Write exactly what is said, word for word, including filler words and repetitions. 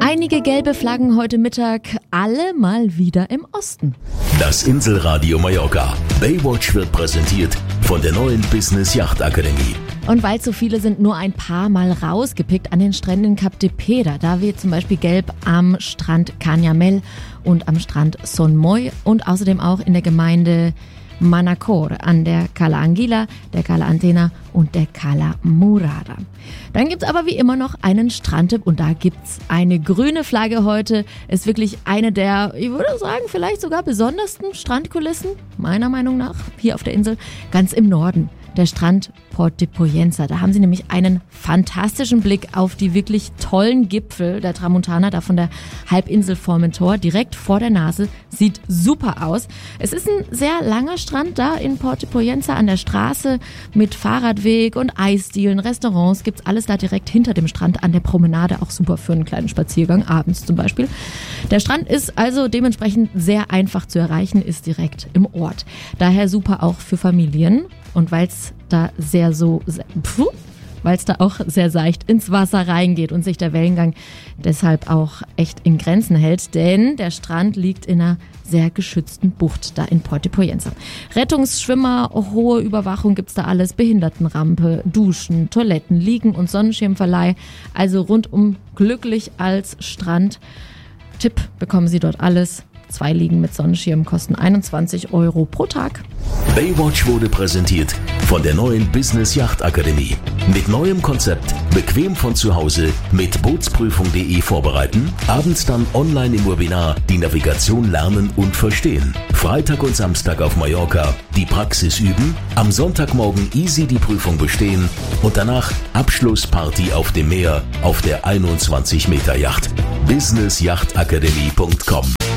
Einige gelbe Flaggen heute Mittag, alle mal wieder im Osten. Das Inselradio Mallorca. Baywatch wird präsentiert von der neuen Business Yacht Akademie. Und weil so viele sind, nur ein paar Mal rausgepickt an den Stränden Cap de Pera. Da weht zum Beispiel gelb am Strand Canyamel und am Strand Son Moy und außerdem auch in der Gemeinde Manacor an der Cala Anguila, der Cala Antena und der Cala Murada. Dann gibt's aber wie immer noch einen Strandtipp und da gibt's eine grüne Flagge heute. Ist wirklich eine der, ich würde sagen, vielleicht sogar besondersten Strandkulissen, meiner Meinung nach, hier auf der Insel, ganz im Norden. Der Strand Port de Pollença. Da haben sie nämlich einen fantastischen Blick auf die wirklich tollen Gipfel der Tramuntana, da von der Halbinsel Formentor, direkt vor der Nase. Sieht super aus. Es ist ein sehr langer Strand da in Port de Pollença an der Straße mit Fahrradweg und Eisdielen, Restaurants. Gibt's alles da direkt hinter dem Strand an der Promenade. Auch super für einen kleinen Spaziergang, abends zum Beispiel. Der Strand ist also dementsprechend sehr einfach zu erreichen, ist direkt im Ort. Daher super auch für Familien. Und weil es da sehr so, weil es da auch sehr seicht ins Wasser reingeht und sich der Wellengang deshalb auch echt in Grenzen hält, denn der Strand liegt in einer sehr geschützten Bucht da in Port de Pollença. Rettungsschwimmer, hohe Überwachung gibt's da alles, Behindertenrampe, Duschen, Toiletten, Liegen und Sonnenschirmverleih, also rundum glücklich als Strand. Tipp bekommen Sie dort alles. Zwei Liegen mit Sonnenschirm kosten einundzwanzig Euro pro Tag. Baywatch wurde präsentiert von der neuen Business Yacht Akademie. Mit neuem Konzept, bequem von zu Hause, mit Bootsprüfung punkt de vorbereiten, abends dann online im Webinar die Navigation lernen und verstehen. Freitag und Samstag auf Mallorca die Praxis üben, am Sonntagmorgen easy die Prüfung bestehen und danach Abschlussparty auf dem Meer auf der einundzwanzig Meter Yacht. business yacht akademie punkt com